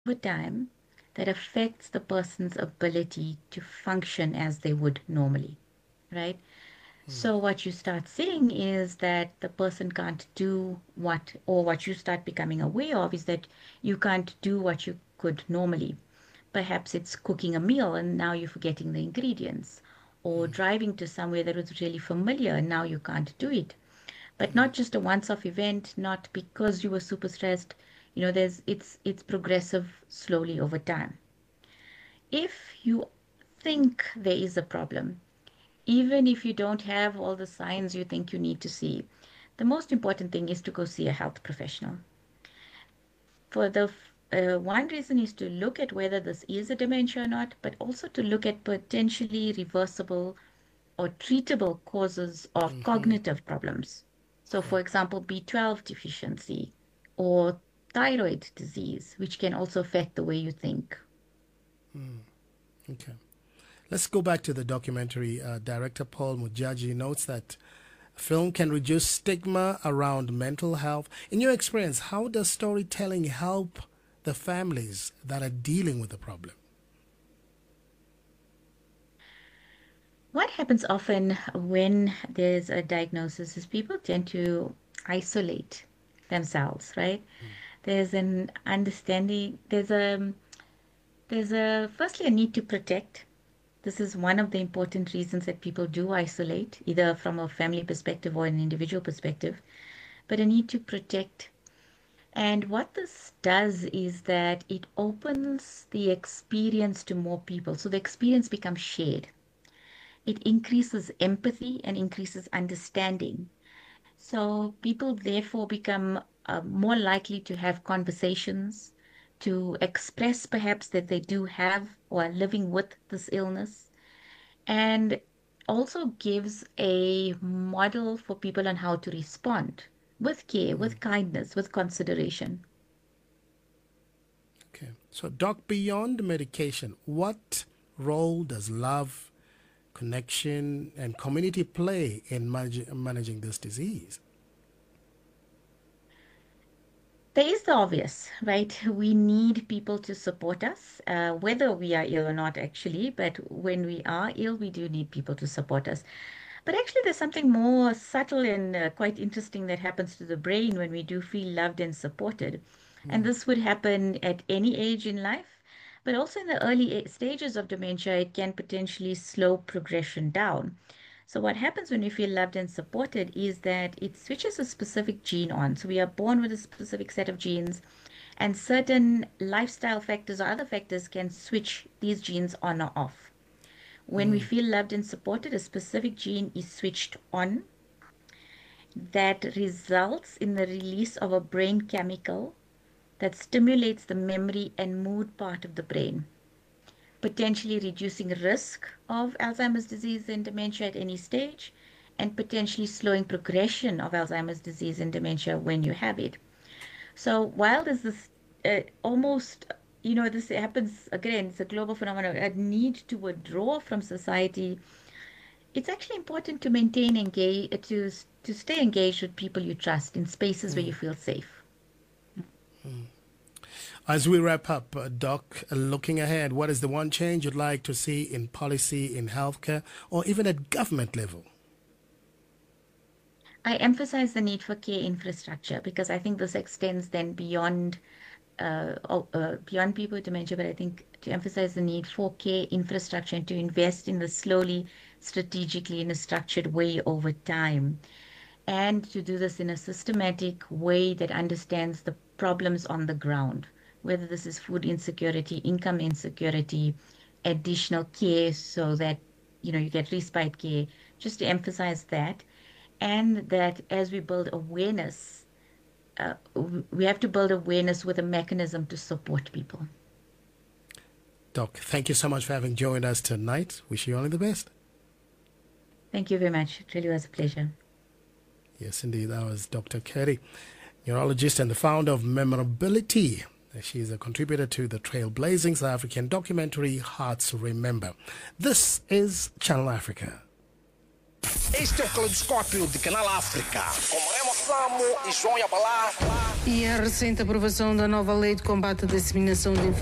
over time that affects the person's ability to function as they would normally, right? So what you start seeing is that the person can't do what, or what you start becoming aware of is that you can't do what you could normally. Perhaps it's cooking a meal and now you're forgetting the ingredients, or driving to somewhere that was really familiar and now you can't do it. But not just a once-off event, not because you were super stressed. It's progressive slowly over time. If you think there is a problem, even if you don't have all the signs you think you need to see, the most important thing is to go see a health professional. For the one reason is to look at whether this is a dementia or not, but also to look at potentially reversible or treatable causes of Mm-hmm. cognitive problems. So, Yeah. for example, B12 deficiency or thyroid disease, which can also affect the way you think. Okay. Let's go back to the documentary. Director Paul Mujaji notes that film can reduce stigma around mental health. In your experience, how does storytelling help the families that are dealing with the problem? What happens often when there's a diagnosis is people tend to isolate themselves, right? There's an understanding, firstly a need to protect. This is one of the important reasons that people do isolate, either from a family perspective or an individual perspective, but a need to protect. And what this does is that it opens the experience to more people. So the experience becomes shared. It increases empathy and increases understanding. So people therefore become more likely to have conversations, to express perhaps that they do have or are living with this illness, and also gives a model for people on how to respond with care, with kindness, with consideration. Okay. So, Doc, beyond medication, what role does love, connection, and community play in managing this disease? There is the obvious, right? We need people to support us, whether we are ill or not, actually. But when we are ill, we do need people to support us. But actually, there's something more subtle and quite interesting that happens to the brain when we do feel loved and supported. And this would happen at any age in life, but also in the early stages of dementia, it can potentially slow progression down. So, what happens when we feel loved and supported is that it switches a specific gene on. So, we are born with a specific set of genes, and certain lifestyle factors or other factors can switch these genes on or off. When we feel loved and supported, a specific gene is switched on that results in the release of a brain chemical that stimulates the memory and mood part of the brain, potentially reducing risk of Alzheimer's disease and dementia at any stage, and potentially slowing progression of Alzheimer's disease and dementia when you have it. So while there's this almost, this happens again, it's a global phenomenon, a need to withdraw from society, it's actually important to maintain engage to stay engaged with people you trust in spaces where you feel safe. As we wrap up, Doc, looking ahead, what is the one change you'd like to see in policy, in healthcare, or even at government level? I emphasize the need for care infrastructure because I think this extends then beyond beyond people with dementia, but I think to emphasize the need for care infrastructure and to invest in this slowly, strategically, in a structured way over time, and to do this in a systematic way that understands the problems on the ground, whether this is food insecurity, income insecurity, additional care so that you get respite care, just to emphasize that, and that as we build awareness, we have to build awareness with a mechanism to support people. Doc, thank you so much for having joined us tonight. Wish you only the best. Thank you very much. It really was a pleasure. Yes, indeed, that was Dr. Kerry, neurologist and the founder of Memorability. She is a contributor to the trailblazing South African documentary Hearts Remember. This is Channel Africa. Este é o Caleidoscópio de Canal África, com Remo Samo e João Yabalá. E a recente aprovação da nova lei de combate à disseminação de